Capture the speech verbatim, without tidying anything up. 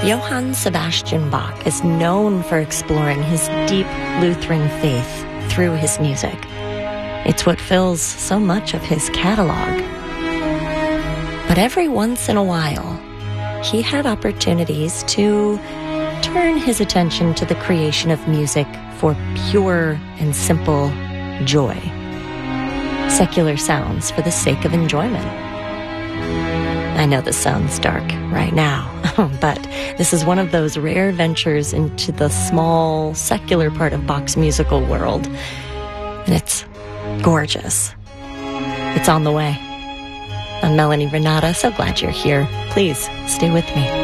Johann Sebastian Bach is known for exploring his deep Lutheran faith through his music. It's what fills so much of his catalog. But every once in a while, he had opportunities to turn his attention to the creation of music for pure and simple joy. Secular sounds for the sake of enjoyment. I know this sounds dark right now, but this is one of those rare ventures into the small, secular part of Bach's musical world. And it's gorgeous. It's on the way. I'm Melanie Renata, so glad you're here. Please stay with me.